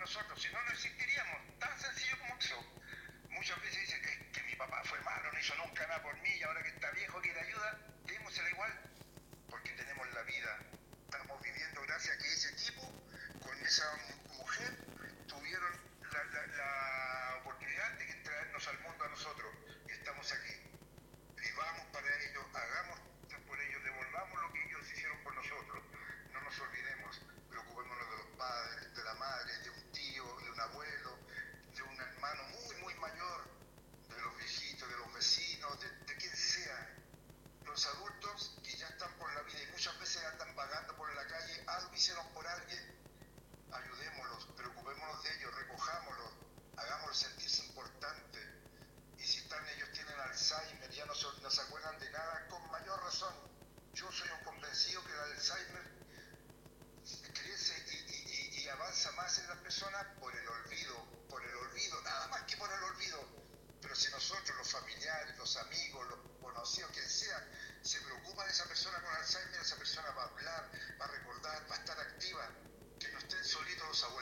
nosotros, si no, no existiríamos, tan sencillo como eso. Muchas veces dicen que mi papá fue malo, no hizo nunca nada por mí y ahora que está viejo quiere ayuda, démosela igual, porque tenemos la vida, estamos viviendo gracias a que ese tipo con esa mujer tuvieron la oportunidad de traernos al mundo a nosotros y estamos aquí. Vivamos para ellos, hagamos por ellos, devolvamos lo que ellos hicieron por nosotros, no nos olvidemos, preocupémonos de los padres, de la madre, de un tío, de un abuelo, de un hermano muy mayor, de los viejitos, de los vecinos, de quien sea. Los adultos que ya están por la vida y muchas veces andan vagando por la calle, algo hicieron por alguien, ayudémoslos, preocupémonos de ellos, recojámoslos, hagámoslos sentirse importantes. Y si ellos tienen Alzheimer, ya no se acuerdan de nada, con mayor razón. Yo soy un convencido que el Alzheimer crece y avanza más en las personas por el olvido, nada más que por el olvido. Pero si nosotros, los familiares, los amigos, los conocidos, quien sea, se preocupa de esa persona con Alzheimer, esa persona va a hablar, va a recordar, va a estar activa, que no estén solitos los abuelos.